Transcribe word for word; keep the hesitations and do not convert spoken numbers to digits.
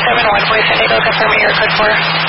seven one, voice San Diego, confirming your code four.